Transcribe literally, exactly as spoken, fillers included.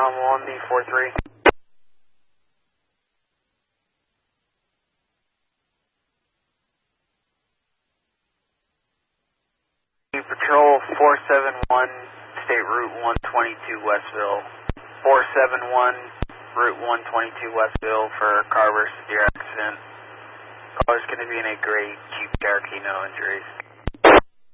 one B four three. Patrol four seven one, State Route one twenty-two Westville. four seven one, Route one twenty-two Westville for car versus deer accident. Caller's going to be in a gray Jeep Cherokee, no injuries.